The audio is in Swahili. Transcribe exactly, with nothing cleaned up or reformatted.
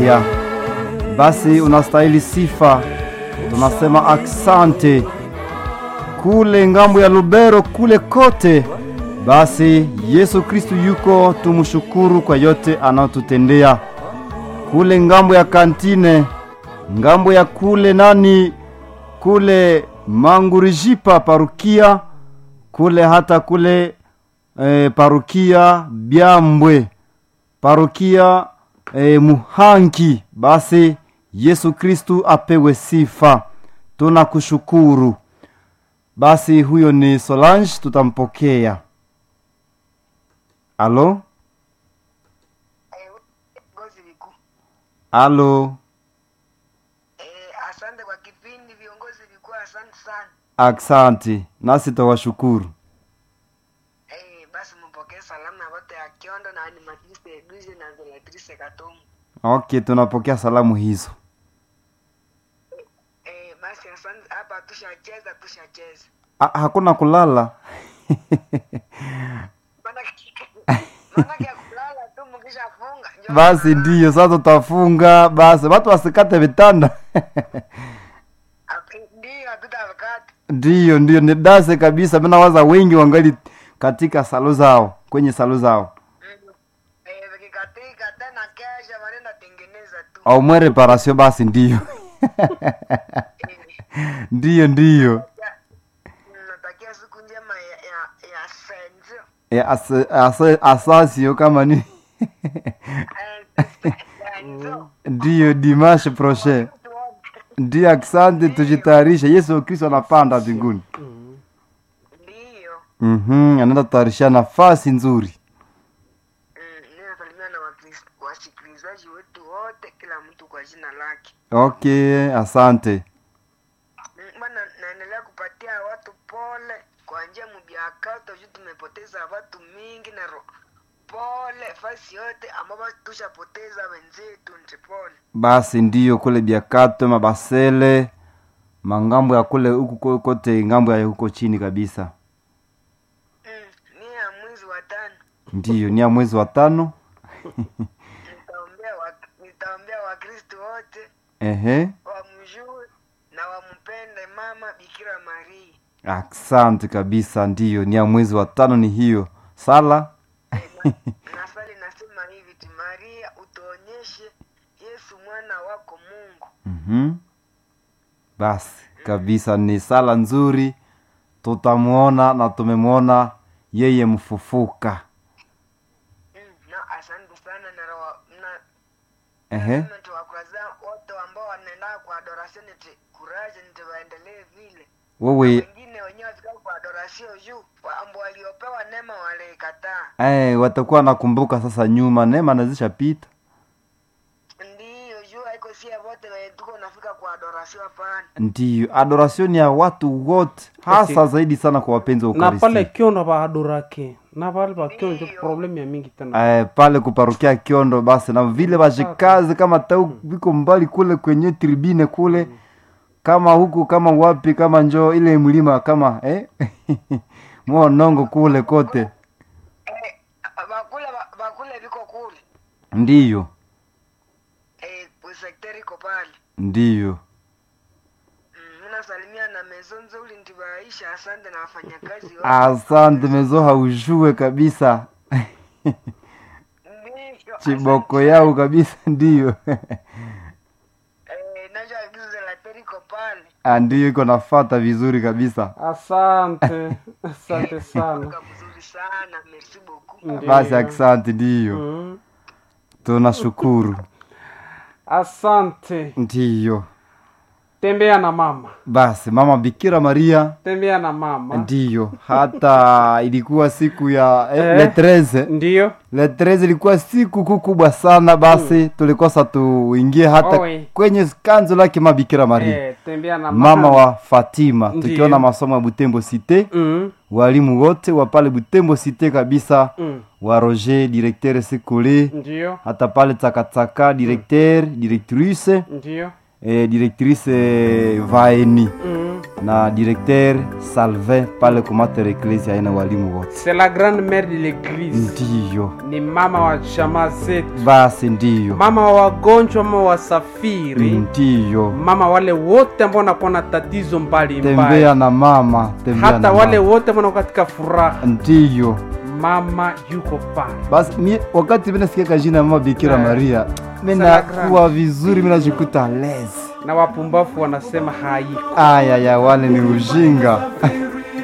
Maria. Basi unastahili sifa, tunasema aksante. Kule ngambo ya Lubero, kule kote, basi Yesu Kristu yuko, tumshukuru kwa yote anayotutendea. Kule ngambo ya Kantine, ngambo ya kule nani, kule Mangurijipa parukia, kule hata kule e, parukia Byambwe, parukia e, Muhanki, basi Yesu Kristu apewe sifa, tunakushukuru. Basi huyo ni Solange, tutampokea. Alo? Alo? Eh, asante kwa kipindi viongozi vikuu, asante sana. Asante, nasi tawashukuru. Eh, basi mpokee salamu na wote ya Kiondo na animatrice Edwige na Zelatrice Katomu. Okay, tunapokea salamu hizo. Eh, basi asante, hapa tushacheza tushacheza. Ha, hakuna kulala. Maana maana ya kulala tu mkishafunga. Basi ndiyo sasa tutafunga, basi watu wasikate vitanda. Ndio tutakata. Ndiyo ndiyo ni dase kabisa, mimi nawaza wengi wangali katika salo zao, kwenye salo zao. Eh, vikikatika tena kesho wanaenda tengeneza tu. Au mwe reparation basi ndiyo. Ndiyo ndiyo. Natakia siku njema ya ya ya senzo. Ya as, as, asasio kama ni. Ndiyo dimanche prochain. Ndiyo, asante, tujitayarishe. Yesu Kristo anapanda mbinguni. Ndiyo. Mhm, anaenda tayarisha nafasi nzuri. Mm, ninasalimia na wakristo wasikilizaji wetu wote, kila mtu kwa jina lake. Okay, asante. Bwana, naendelea kupatia watu pole kwa njia mbiakato juu tumepoteza watu mingi na ro. Pole fasi yote ambao tushapoteza wenzetu, ntipole. Basi ndiyo kule Biakato, Mabasele, mangambo ya kule huku kote, ngambo ya huko chini kabisa. Mm, ni ya mwezi wa tano. Ndiyo, ni ya mwezi wa tano. Nitaombea wa nitaombea Wakristo wote. Ehe. Wamjue na wampende mama Bikira Maria. Asante kabisa, ndiyo, ni ya mwezi wa tano ni hiyo. Sala. Nasali nasema hivi, ti Maria utuonyeshe Yesu mwana wako Mungu. Mhm. Basi kabisa ni sala nzuri, tutamuona na tumemuona yeye mfufuka. Mm, na asante sana na roho na Ehe. nasema tuwakwaza wote ambao wanaenda kwa adoration ti courage ndio waendelee vile. Wewe Wengine wenyewe wafika kwa adoration juu ambao waliopewa neema wale kataa. eh watakuwa nakumbuka sasa nyuma, neema nazishapita. Ndiyo juu haiko sia wote tuko nafika kwa adoration hapana. Ndiyo, adoration ya watu wote, hasa zaidi sana kwa wapenzi wa Na Ukaristi. pale Kiondo ba adorake. Na pale ba Kiondo problem ya mingi tena. Eh, pale kuparukia Kiondo basi na vile bajikazi kama tau biko mbali kule kwenye tribune kule. Kama huku kama wapi kama njoo ile mlima kama eh Mwonongo kule kote. Eh, bakule bakule biko kule. Ndiyo. Eh, kwa sekteri ko pale. Ndiyo. Mm, ninasalimia na mezonzo uli ndibaisha, asante na wafanyakazi wote. Asante, mezo haujue kabisa. Ndiyo. Chiboko yao kabisa, ndiyo. Eh, najua gizo la teriko pale. Ah, ndiyo iko nafuata vizuri kabisa. Asante. Asante sana. Kwa mzuri sana, merci beaucoup. Ndiyo. Basi asante, ndiyo. Mm. Tunashukuru. Asante. Ndiyo. Tembea na mama. Basi mama Bikira Maria. Tembea na mama. Ndiyo. Hata ilikuwa siku ya eh, Eh. le treize. Ndiyo. Le treize ilikuwa siku kubwa sana, basi mm. tulikosa tuingie hata Owe. kwenye kanzo lake mama Bikira Maria. Eh, tembea na mama. Mama wa Fatima. Ndiyo. Tukiona masomo ya Butembo Cité. Mm. Walimu wote wa pale Butembo Cité kabisa. Mm. Wa Roger directeur Sekole. Ndiyo. Hata pale Takataka directeur, directrice, Ndiyo. eh, directrice eh, Vaeni. Mm. na directeur Salvin pale kumata Ecclesia ina walimu wote. C'est la grande mère de l'église. Ndiyo. Ni mama wa chama zetu. Basi ndiyo. Mama wa wagonjwa, mama wa wasafiri. Ndiyo. Mama wale wote ambao wanakuwa na tatizo mbali mbali. Tembea na mama, tembea hata na wale mama. wote wanakuwa katika furaha. Ndiyo. Mama yuko pale. Basi mimi wakati mimi nasikia jina mama Bikira Na, Maria, mimi nakuwa vizuri, mimi najikuta lezi. Na wapumbafu wanasema haiko. Aya ya wale ni ujinga.